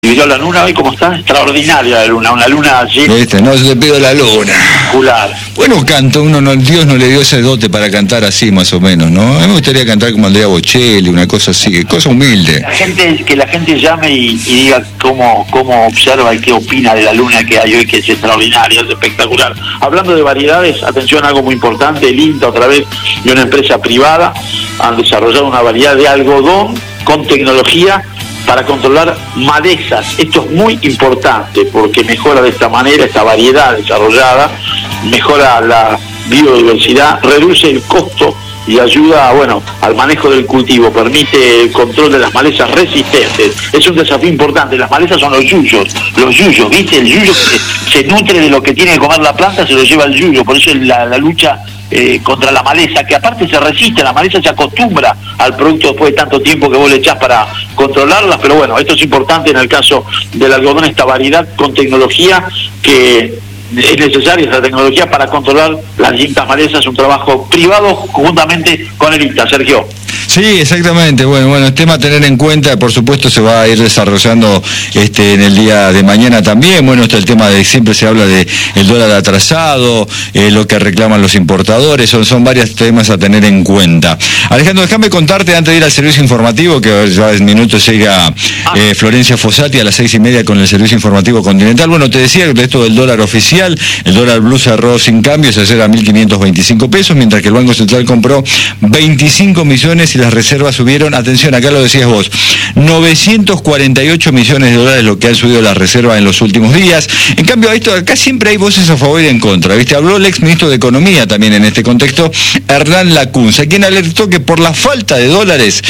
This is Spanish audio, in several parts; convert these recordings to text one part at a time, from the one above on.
¿Vio la luna hoy cómo está? Extraordinaria la luna, una luna llena. No, yo te pido la luna. Espectacular. Bueno, canto, Dios no le dio ese dote para cantar así más o menos, ¿no? A mí me gustaría cantar como Andrea Bocelli, una cosa así, cosa humilde. Que la gente llame y diga cómo observa y qué opina de la luna que hay hoy, que es extraordinaria, es espectacular. Hablando de variedades, atención a algo muy importante, el INTA otra vez y una empresa privada han desarrollado una variedad de algodón con tecnología para controlar malezas. Esto es muy importante porque mejora de esta manera, esta variedad desarrollada, mejora la biodiversidad, reduce el costo y ayuda, al manejo del cultivo, permite el control de las malezas resistentes. Es un desafío importante. Las malezas son los yuyos, ¿viste? El yuyo se nutre de lo que tiene que comer la planta, se lo lleva el yuyo, por eso la lucha contra la maleza, que aparte se resiste, la maleza se acostumbra al producto después de tanto tiempo que vos le echás para controlarlas, pero esto es importante en el caso del algodón, esta variedad con tecnología que es necesaria, esta tecnología para controlar las distintas malezas, un trabajo privado conjuntamente con el INTA. Sergio. Sí, exactamente. Bueno, el tema a tener en cuenta, por supuesto, se va a ir desarrollando en el día de mañana también. Está el tema de, siempre se habla de el dólar atrasado, lo que reclaman los importadores, son varios temas a tener en cuenta. Alejandro, déjame contarte, antes de ir al servicio informativo, que ya en minutos llega Florencia Fossati a las 6:30 con el servicio informativo continental. Te decía de esto del dólar oficial, el dólar blue cerró sin cambios, ayer a 1.525 pesos, mientras que el Banco Central compró 25 millones y las reservas subieron, atención, acá lo decías vos, 948 millones de dólares lo que han subido las reservas en los últimos días. En cambio, acá siempre hay voces a favor y en contra, ¿viste? Habló el exministro de Economía también en este contexto, Hernán Lacunza, quien alertó que por la falta de dólares,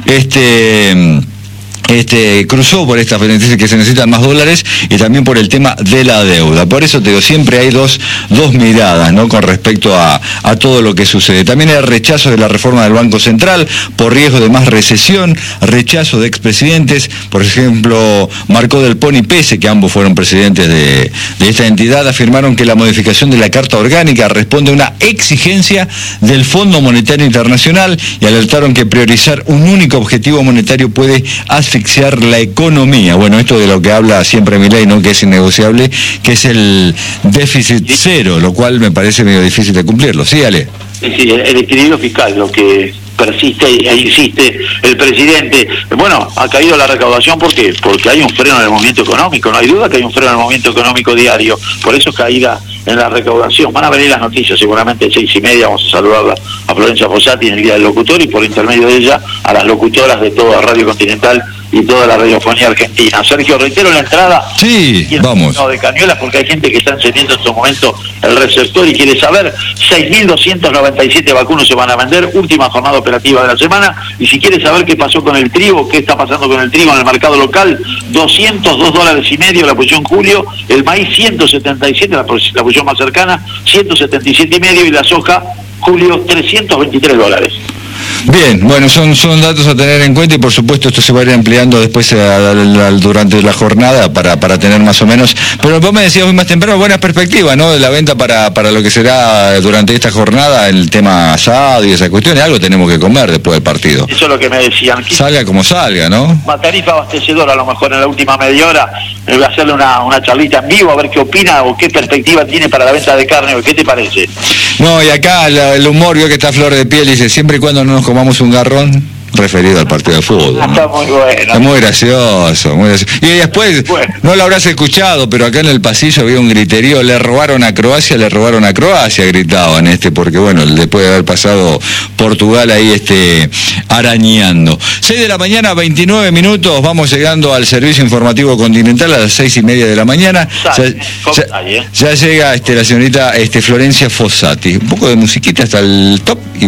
cruzó por esta dice que se necesitan más dólares y también por el tema de la deuda. Por eso te digo, siempre hay dos miradas, ¿no? Con respecto a todo lo que sucede. También hay rechazo de la reforma del Banco Central por riesgo de más recesión, rechazo de expresidentes, por ejemplo, Marcó del Pony Pese, que ambos fueron presidentes de esta entidad, afirmaron que la modificación de la Carta Orgánica responde a una exigencia del Fondo Monetario Internacional y alertaron que priorizar un único objetivo monetario puede asfixiar la economía. Esto de lo que habla siempre Milei, ¿no? Que es innegociable, que es el déficit cero, lo cual me parece medio difícil de cumplirlo. Sí, Ale. Sí, el equilibrio fiscal, lo que persiste e insiste el presidente. Ha caído la recaudación porque hay un freno en el movimiento económico, no hay duda que hay un freno en el movimiento económico diario, por eso caída en la recaudación. Van a venir las noticias, seguramente 6:30 vamos a saludarla a Florencia Fossati en el Día del Locutor y por intermedio de ella a las locutoras de toda Radio Continental y toda la radiofonía argentina. Sergio, reitero la entrada. Sí, vamos. De Cañuelas, porque hay gente que está encendiendo en estos momentos el receptor y quiere saber. 6.297 vacunos se van a vender, última jornada operativa de la semana. Y si quiere saber qué pasó con el trigo, qué está pasando con el trigo en el mercado local, $202.50 la posición Julio, el maíz 177, la posición más cercana, 177.5, y la soja Julio, $323. Bien, son datos a tener en cuenta y por supuesto esto se va a ir ampliando después durante la jornada para tener más o menos, pero vos me decías muy más temprano, buenas perspectivas, ¿no? De la venta para lo que será durante esta jornada, el tema asado y esa cuestión, algo tenemos que comer después del partido. Eso es lo que me decían. Salga como salga, ¿no? Una tarifa abastecedora, a lo mejor en la última media hora, voy a hacerle una charlita en vivo a ver qué opina o qué perspectiva tiene para la venta de carne, ¿qué te parece? No, y acá el humor, vio que está flor de piel, dice, siempre y cuando no nos comamos un garrón, referido al partido de fútbol, ¿no? Está muy bueno. Está muy gracioso, muy gracioso. Y después, no lo habrás escuchado, pero acá en el pasillo había un griterío, le robaron a Croacia, gritaban, porque después de haber pasado Portugal ahí arañando. 6:29 a.m, vamos llegando al servicio informativo continental a las 6:30 de la mañana. Ya llega la señorita Florencia Fossati. Un poco de musiquita hasta el top y